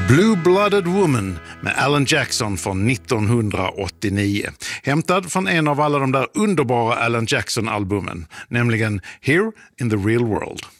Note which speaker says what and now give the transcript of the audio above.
Speaker 1: Blue-Blooded Woman med Alan Jackson från 1989. Hämtad från en av alla de där underbara Alan Jackson-albumen, nämligen Here in the Real World.